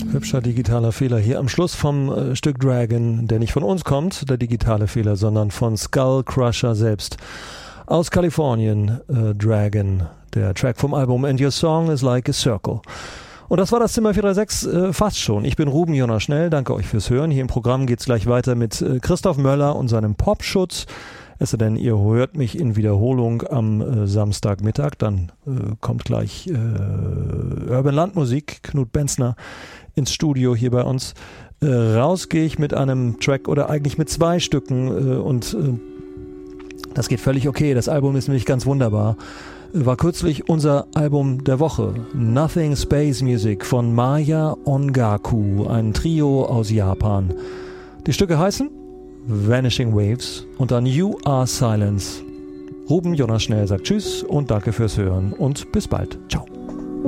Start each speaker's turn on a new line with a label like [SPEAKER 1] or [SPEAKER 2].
[SPEAKER 1] Hübscher digitaler Fehler hier am Schluss vom Stück Dragon, der nicht von uns kommt, der digitale Fehler, sondern von Skull Crusher selbst. Aus Kalifornien, Dragon, der Track vom Album And Your Song is Like a Circle. Und das war das Zimmer 436 fast schon. Ich bin Ruben Jonas Schnell, danke euch fürs Hören. Hier im Programm geht's gleich weiter mit Christoph Möller und seinem Popschutz. Es sei denn, ihr hört mich in Wiederholung am Samstagmittag, dann kommt gleich Urban Landmusik, Knut Benzner ins Studio hier bei uns. Raus gehe ich mit einem Track oder eigentlich mit 2 Stücken und das geht völlig okay. Das Album ist nämlich ganz wunderbar. War kürzlich unser Album der Woche. Nothing Space Music von Maya Ongaku, ein Trio aus Japan. Die Stücke heißen Vanishing Waves und dann You Are Silence. Ruben Jonas Schnell sagt Tschüss und danke fürs Hören und bis bald. Ciao.